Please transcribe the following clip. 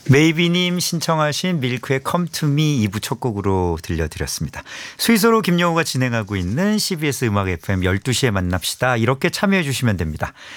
메이비님 신청하신 밀크의 Come to Me 2부 첫 곡으로 들려드렸습니다. 스위스로 김영우가 진행하고 있는 CBS 음악 FM 12시에 만납시다. 이렇게 참여해 주시면 됩니다.